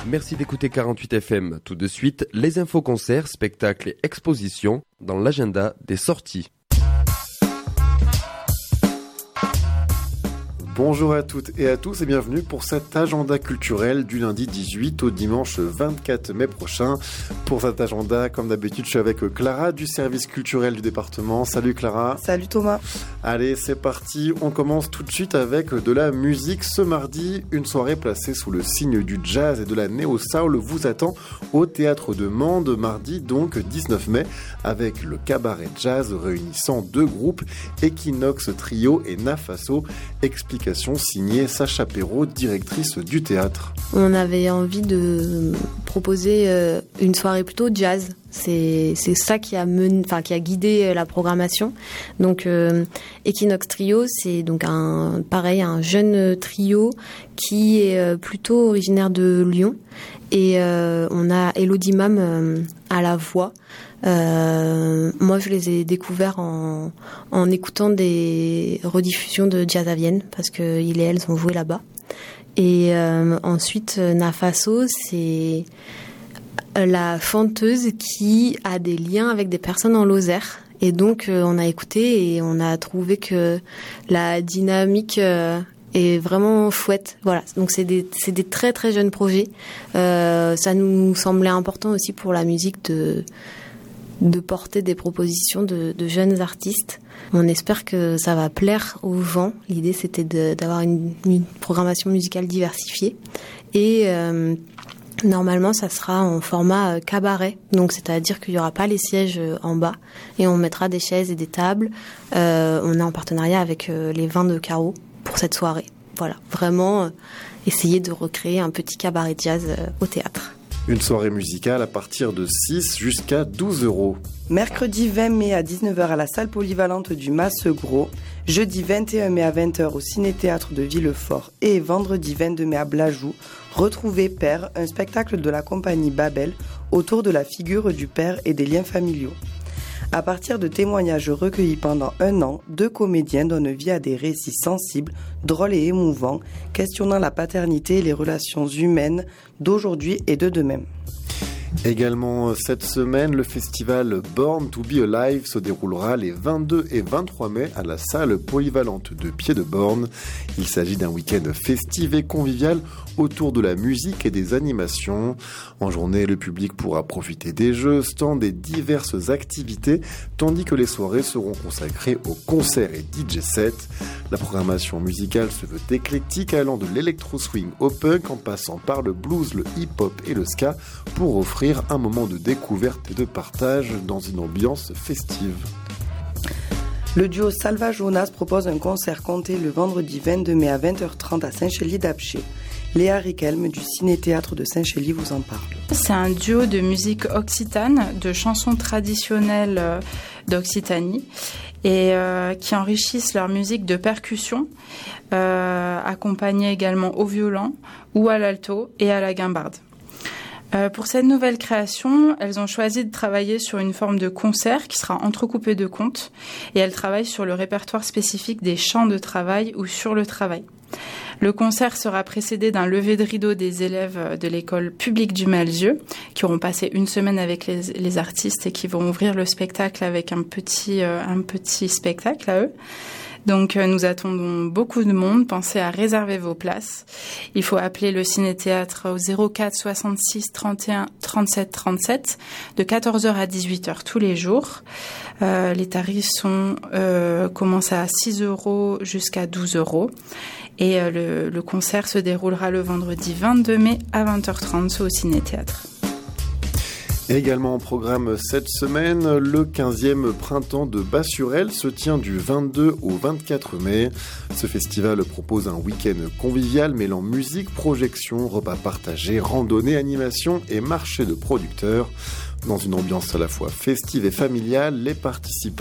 Merci d'écouter 48 FM. Tout de suite, les infos concerts, spectacles et expositions dans l'agenda des sorties. Bonjour à toutes et à tous et bienvenue pour cet agenda culturel du lundi 18 au dimanche 24 mai prochain. Pour cet agenda, comme d'habitude, je suis avec Clara du service culturel du département. Salut Clara. Salut Thomas. Allez, c'est parti. On commence tout de suite avec de la musique. Ce mardi, une soirée placée sous le signe du jazz et de la néo-soul vous attend au Théâtre de Mende, mardi donc 19 mai, avec le cabaret jazz réunissant deux groupes, Equinox Trio et Nafaso. Explication signée Sacha Perrault, directrice du théâtre. On avait envie de proposer une soirée plutôt jazz. C'est ça qui a guidé la programmation. Donc Equinox Trio, c'est donc un jeune trio qui est plutôt originaire de Lyon. Et on a Elodie Mam à la voix. Moi, je les ai découverts en écoutant des rediffusions de Jazz à Vienne, parce que il et elles ont joué là-bas. Et ensuite, Nafaso, c'est la chanteuse qui a des liens avec des personnes en Lozère. Et donc, on a écouté et on a trouvé que la dynamique est vraiment chouette. Voilà. Donc, c'est des très très jeunes projets. Ça nous semblait important aussi pour la musique de porter des propositions de jeunes artistes. On espère que ça va plaire aux gens. L'idée, c'était d'avoir une programmation musicale diversifiée. Et normalement, ça sera en format cabaret. Donc, c'est-à-dire qu'il n'y aura pas les sièges en bas. Et on mettra des chaises et des tables. On est en partenariat avec les Vins de Carreau pour cette soirée. Voilà, vraiment essayer de recréer un petit cabaret jazz au théâtre. Une soirée musicale à partir de 6 jusqu'à 12 €. Mercredi 20 mai à 19h à la salle polyvalente du Massegros, jeudi 21 mai à 20h au Ciné-Théâtre de Villefort et vendredi 22 mai à Blajou, retrouvez Père, un spectacle de la compagnie Babel autour de la figure du père et des liens familiaux. À partir de témoignages recueillis pendant 1 an, 2 comédiens donnent vie à des récits sensibles, drôles et émouvants, questionnant la paternité et les relations humaines d'aujourd'hui et de demain. Également cette semaine, le festival Born to be Alive se déroulera les 22 et 23 mai à la salle polyvalente de Pied de Born. Il s'agit d'un week-end festif et convivial autour de la musique et des animations. En journée, le public pourra profiter des jeux, stands et diverses activités, tandis que les soirées seront consacrées aux concerts et DJ sets. La programmation musicale se veut éclectique, allant de l'électro-swing au punk en passant par le blues, le hip-hop et le ska pour offrir un moment de découverte et de partage dans une ambiance festive. Le duo Salva Jonas propose un concert compté le vendredi 22 mai à 20h30 à Saint-Chély-d'Apcher. Léa Riquelme du Ciné-Théâtre de Saint-Chély vous en parle. C'est un duo de musique occitane, de chansons traditionnelles d'Occitanie et qui enrichissent leur musique de percussion, accompagnée également au violon ou à l'alto et à la guimbarde. Pour cette nouvelle création, elles ont choisi de travailler sur une forme de concert qui sera entrecoupé de contes et elles travaillent sur le répertoire spécifique des chants de travail ou sur le travail. Le concert sera précédé d'un lever de rideau des élèves de l'école publique du Malzieu qui auront passé 1 semaine avec les artistes et qui vont ouvrir le spectacle avec un petit spectacle à eux. Donc nous attendons beaucoup de monde, pensez à réserver vos places. Il faut appeler le Ciné-Théâtre au 04 66 31 37 37 de 14h à 18h tous les jours. Les tarifs commencent à 6 € jusqu'à 12 € et le concert se déroulera le vendredi 22 mai à 20h30 au Ciné-Théâtre. Également en programme cette semaine, le 15e printemps de Bas-sur-Elle se tient du 22 au 24 mai. Ce festival propose un week-end convivial mêlant musique, projection, repas partagés, randonnées, animation et marché de producteurs. Dans une ambiance à la fois festive et familiale, les participants